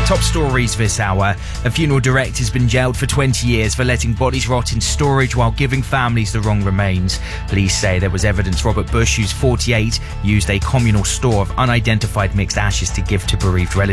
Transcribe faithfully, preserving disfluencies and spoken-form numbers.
Top stories this hour. A funeral director has been jailed for twenty years for letting bodies rot in storage while giving families the wrong remains. Police say there was evidence Robert Bush, who's forty-eight, used a communal store of unidentified mixed ashes to give to bereaved relatives.